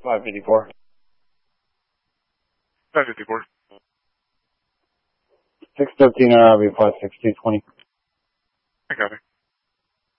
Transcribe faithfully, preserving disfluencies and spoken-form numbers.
five fifty-four. five fifty-four. six fifteen R R B plus six two twenty. I got it.